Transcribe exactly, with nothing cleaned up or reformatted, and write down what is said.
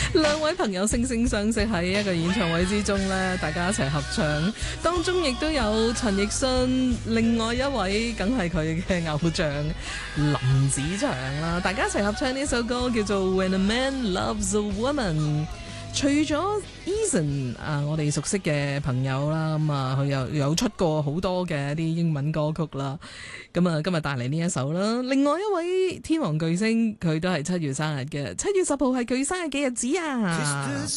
兩位朋友惺惺相惜喺一個演唱會之中咧，大家一齊合唱，當中亦都有陳奕迅，另外一位梗係佢嘅偶像林子祥啦，大家一齊合唱呢首歌叫做 When a Man Loves a Woman。除咗 Eason 啊，我哋熟悉嘅朋友啦，咁啊佢又有出過好多嘅一啲英文歌曲啦，咁啊今日帶嚟呢一首啦。另外一位天王巨星，佢都係七月生日嘅，七月十號係佢生日嘅日子啊！